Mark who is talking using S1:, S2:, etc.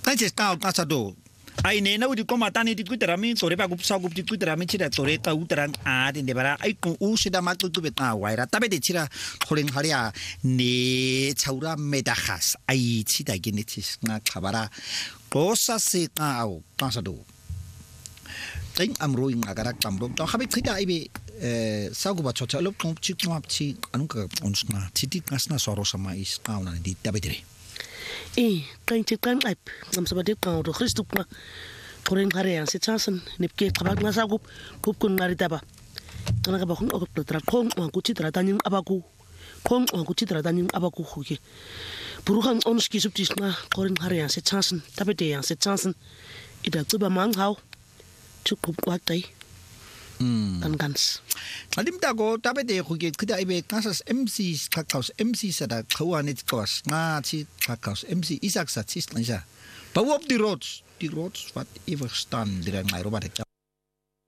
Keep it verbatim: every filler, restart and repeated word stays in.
S1: 但是到那啥都。ai ne na udi koma tani di kuitera min sore pa gup sa gup di kuitera min chira sore ka uteran a din de bara ai ku u sida ma tu tu beta waira tabe de chira kholing haria ne chaura medahas ai chida genetis na khabara kosa se ka au ka sa do ting amroing agara kamrom to khabe khida ai be sa gu ba chocha lop kom chi kom chi anu ka onsna chiti kasna soro sama is ka una di tabe de
S2: Eh, kain cipkan aib, ngam sabadip kang ro Kristuk na koren kare yang sechasan nipke kabag na sagup kup kun ngari taba. Kana ka bakun ogop tra kong ang kuchi tra tanyung abaku. Kong ang kuchi tra tanyung abaku huke. Buruhan onski subtis na koren kare yang sechasan tapete yang sechasan ida tuba manghau cukup watai.
S1: Hmm.
S2: Kan kans.
S1: Adim tago tabe de huke kida ibe kasas M C kakaus M C sada kawanit kawas nga chi kakaus M C isak sa chis nisa. Bawop di roads, di roads wat ever stand dirang ngai robat